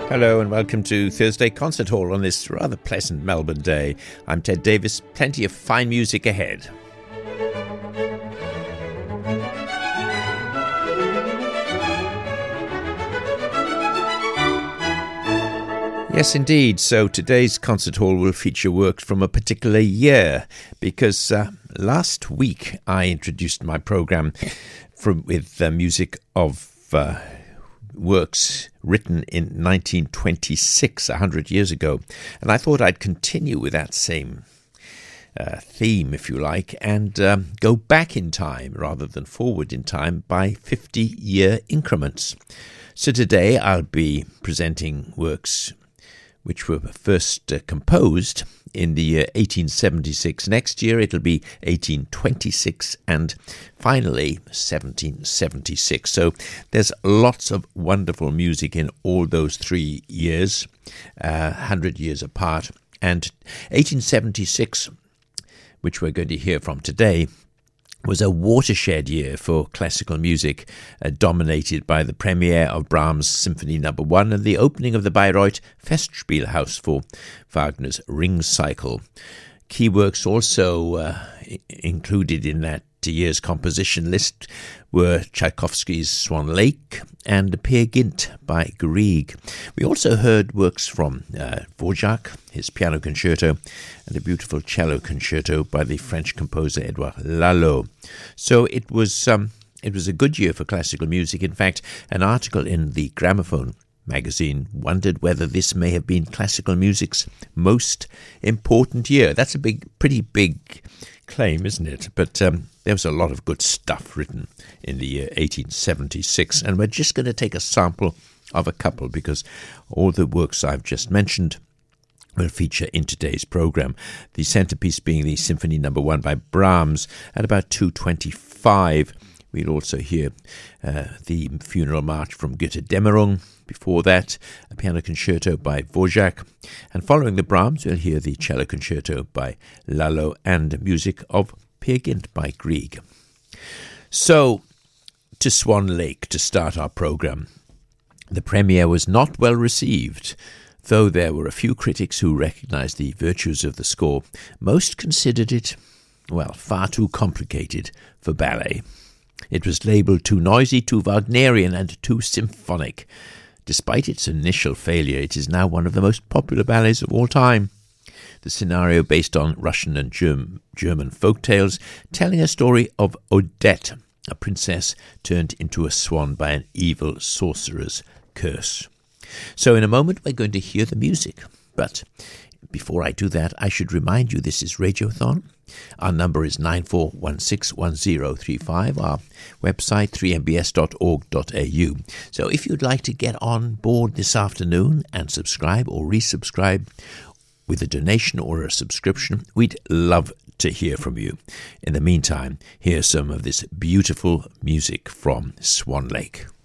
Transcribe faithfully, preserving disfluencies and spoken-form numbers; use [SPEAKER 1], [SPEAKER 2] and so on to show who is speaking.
[SPEAKER 1] Hello and welcome to Thursday Concert Hall on this rather pleasant Melbourne day. I'm Ted Davis, plenty of fine music ahead. Yes, indeed. So today's concert hall will feature works from a particular year because uh, last week I introduced my program from, with uh, music of uh, works written in nineteen twenty-six, a hundred years ago. And I thought I'd continue with that same uh, theme, if you like, and um, go back in time rather than forward in time by fifty-year increments. So today I'll be presenting works which were first uh, composed in the year eighteen seventy-six. Next year it'll be eighteen twenty-six and finally seventeen seventy-six. So there's lots of wonderful music in all those three years, uh, one hundred years apart. And eighteen seventy-six, which we're going to hear from today, was a watershed year for classical music, uh, dominated by the premiere of Brahms' Symphony Number One and the opening of the Bayreuth Festspielhaus for Wagner's Ring Cycle. Key works also uh, included in that year's composition list were Tchaikovsky's Swan Lake and Peer Gynt by Grieg. We also heard works from uh, Dvorak, his piano concerto, and a beautiful cello concerto by the French composer Edouard Lalo. So it was um, it was a good year for classical music. In fact, an article in the Gramophone magazine wondered whether this may have been classical music's most important year. That's a big, pretty big claim, isn't it? But um, there was a lot of good stuff written in the year eighteen seventy-six, and we're just going to take a sample of a couple because all the works I've just mentioned will feature in today's program. The centerpiece being the Symphony Number One by Brahms at about two twenty-five. We'll also hear uh, the Funeral March from Götterdämmerung. Before that, a piano concerto by Dvorak. And following the Brahms, we'll hear the cello concerto by Lalo and music of Peer Gynt by Grieg. So, to Swan Lake to start our program. The premiere was not well received. Though there were a few critics who recognized the virtues of the score, most considered it, well, far too complicated for ballet. It was labelled too noisy, too Wagnerian, and too symphonic. Despite its initial failure, it is now one of the most popular ballets of all time. The scenario based on Russian and Germ- German folk tales, telling a story of Odette, a princess turned into a swan by an evil sorcerer's curse. So in a moment we're going to hear the music, but before I do that, I should remind you this is Radiothon. Our number is nine four one six one zero three five, our website three m b s dot org dot a u. So if you'd like to get on board this afternoon and subscribe or resubscribe with a donation or a subscription, we'd love to hear from you. In the meantime, here's some of this beautiful music from Swan Lake.